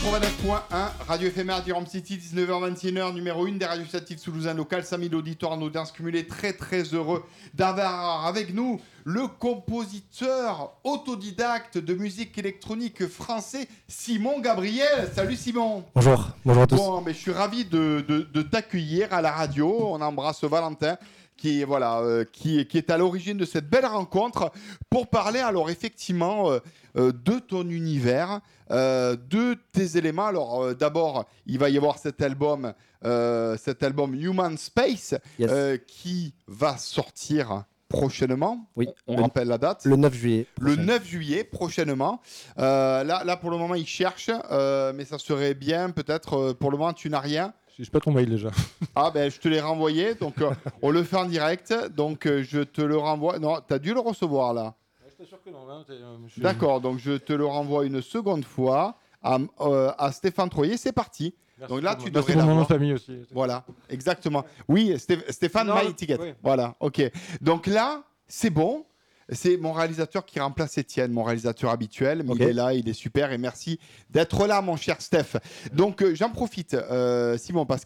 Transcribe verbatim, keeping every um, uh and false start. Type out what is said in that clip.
quatre-vingt-neuf point un, Radio éphémère du Rome City, dix-neuf heures vingt et une heures, numéro un des radios statives toulousains locales, cinq mille auditeurs en audience cumulée, très très heureux d'avoir avec nous le compositeur autodidacte de musique électronique français, Simon Gabriel. Salut Simon. Bonjour, bonjour à tous. Bon, mais je suis ravi de, de, de t'accueillir à la radio, on embrasse Valentin. Qui, voilà, euh, qui, qui est à l'origine de cette belle rencontre pour parler alors effectivement euh, euh, de ton univers, euh, de tes éléments. Alors euh, d'abord, il va y avoir cet album, euh, cet album Human Space Yes. euh, qui va sortir prochainement. Oui, On le, rappelle la date. Le neuf juillet. Le prochain. neuf juillet prochainement. Euh, là, là, pour le moment, il cherche, euh, mais ça serait bien peut-être. Euh, pour le moment, tu n'as rien. J'ai pas ton mail déjà. Ah ben je te l'ai renvoyé, donc euh, on le fait en direct, donc euh, je te le renvoie. Non, t'as dû le recevoir là. Je t'assure que non. Hein, euh, suis... D'accord, donc je te le renvoie une seconde fois à, euh, à Stéphane Troyer, c'est parti. Merci donc là pour tu moi. devrais Merci pour mon nom l'avoir. de famille aussi. Voilà, exactement. Oui, Sté- Stéphane Non, Maïtiquet. oui. Voilà, ok. Donc là, c'est bon. C'est mon réalisateur qui remplace Étienne, mon réalisateur habituel. Mais Ok. il est là, il est super et merci d'être là, mon cher Steph. Donc euh, j'en profite, euh, Simon, parce